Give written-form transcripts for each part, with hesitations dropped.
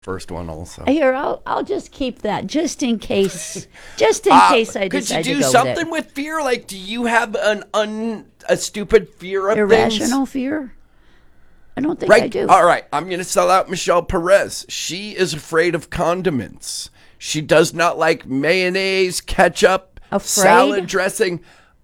first one also. Here, I'll just keep that just in case. Just in case I decide to go with it. Could you do something with fear? Like, do you have a stupid fear of irrational things? fear? I don't think right. I do. All right, I'm going to sell out Michelle Perez. She is afraid of condiments. She does not like mayonnaise, ketchup, salad dressing.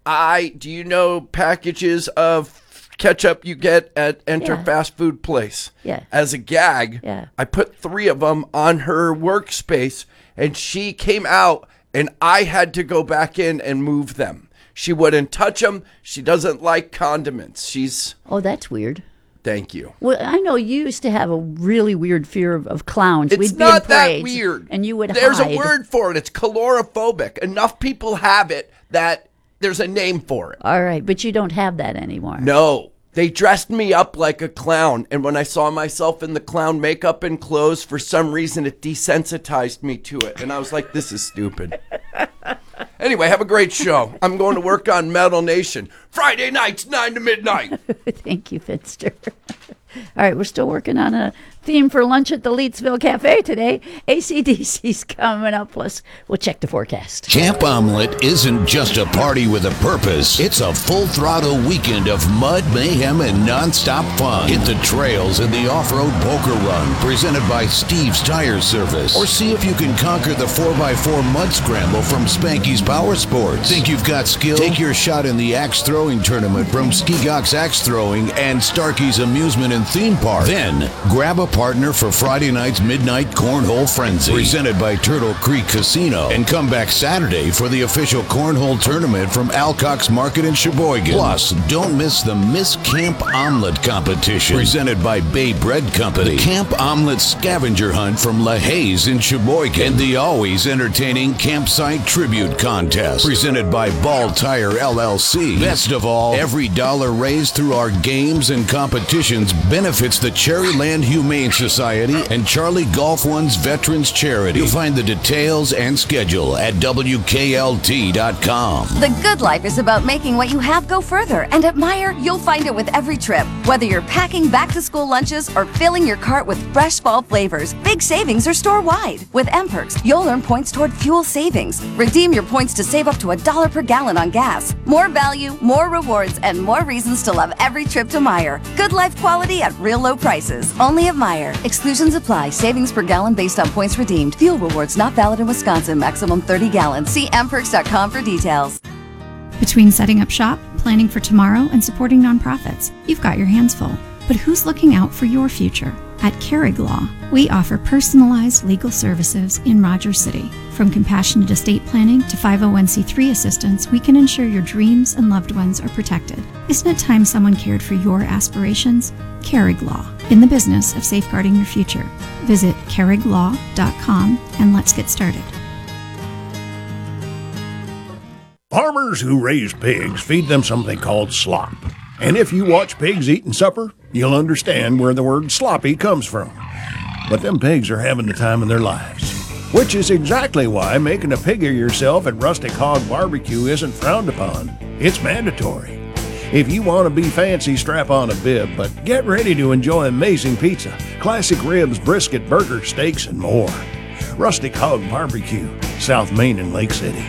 Do you know packages of ketchup you get at Enter Fast Food Place? Yeah. As a gag, I put 3 of them on her workspace, and she came out, and I had to go back in and move them. She wouldn't touch them. She doesn't like condiments. Oh, that's weird. Thank you. Well, I know you used to have a really weird fear of clowns. It's We'd not be in parades, that weird. And you would There's hide. a word for it. It's calorophobic. Enough people have it that there's a name for it. All right, but you don't have that anymore. No. They dressed me up like a clown, and when I saw myself in the clown makeup and clothes, for some reason it desensitized me to it. And I was like, this is stupid. Anyway, have a great show. I'm going to work on Metal Nation. Friday nights, 9 to midnight. Thank you, Finster. All right, we're still working on a theme for lunch at the Leetsville Cafe today. AC/DC's coming up, plus we'll check the forecast. Camp Omelet isn't just a party with a purpose. It's a full-throttle weekend of mud, mayhem, and nonstop fun. Hit the trails in the off-road poker run, presented by Steve's Tire Service. Or see if you can conquer the 4x4 mud scramble from Spanky's Power Sports. Think you've got skill? Take your shot in the axe throwing tournament from Ski-Gox Axe Throwing and Starkey's Amusement and Theme Park. Then, grab a partner for Friday night's Midnight Cornhole Frenzy, presented by Turtle Creek Casino, and come back Saturday for the official cornhole tournament from Alcock's Market in Sheboygan. Plus, don't miss the Miss Camp Omelet competition, presented by Bay Bread Company, the Camp Omelet scavenger hunt from La Haze in Sheboygan, and the always entertaining Campsite Tribute Contest, presented by Ball Tire LLC. Best of all, every dollar raised through our games and competitions benefits the Cherryland Humane Society and Charlie Golf One's Veterans Charity. You'll find the details and schedule at WKLT.com. The good life is about making what you have go further, and at Meijer, you'll find it with every trip. Whether you're packing back-to-school lunches or filling your cart with fresh fall flavors, big savings are store-wide. With M-Perks, you'll earn points toward fuel savings. Redeem your points to save up to $1 per gallon on gas. More value, more rewards, and more reasons to love every trip to Meijer. Good life quality at real low prices. Only at Meijer. Exclusions apply. Savings per gallon based on points redeemed. Fuel rewards not valid in Wisconsin. Maximum 30 gallons. See mperks.com for details. Between setting up shop, planning for tomorrow, and supporting nonprofits, you've got your hands full. But who's looking out for your future? At Carrig Law, we offer personalized legal services in Rogers City. From compassionate estate planning to 501c3 assistance, we can ensure your dreams and loved ones are protected. Isn't it time someone cared for your aspirations? Carrig Law, in the business of safeguarding your future. Visit carriglaw.com and let's get started. Farmers who raise pigs feed them something called slop. And if you watch pigs eating supper, you'll understand where the word sloppy comes from. But them pigs are having the time of their lives. Which is exactly why making a pig of yourself at Rustic Hog Barbecue isn't frowned upon. It's mandatory. If you want to be fancy, strap on a bib, but get ready to enjoy amazing pizza, classic ribs, brisket, burger, steaks, and more. Rustic Hog Barbecue, South Main and Lake City.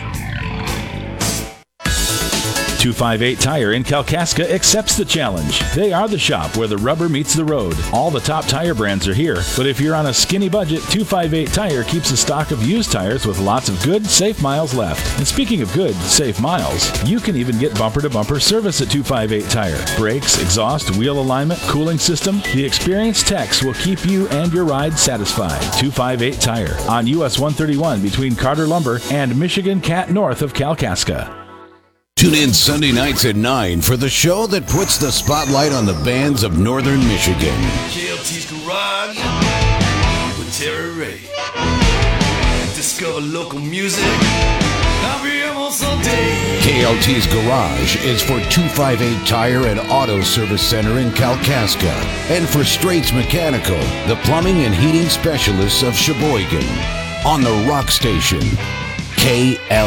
258 Tire in Kalkaska accepts the challenge. They are the shop where the rubber meets the road. All the top tire brands are here, but if you're on a skinny budget, 258 Tire keeps a stock of used tires with lots of good, safe miles left. And speaking of good, safe miles, you can even get bumper-to-bumper service at 258 Tire. Brakes, exhaust, wheel alignment, cooling system, the experienced techs will keep you and your ride satisfied. 258 Tire on US 131 between Carter Lumber and Michigan Cat north of Kalkaska. Tune in Sunday nights at 9 for the show that puts the spotlight on the bands of Northern Michigan. KLT's Garage with Terry Ray. Discover local music. KLT's Garage is for 258 Tire and Auto Service Center in Kalkaska. And for Straits Mechanical, the plumbing and heating specialists of Sheboygan. On the Rock Station, KLT.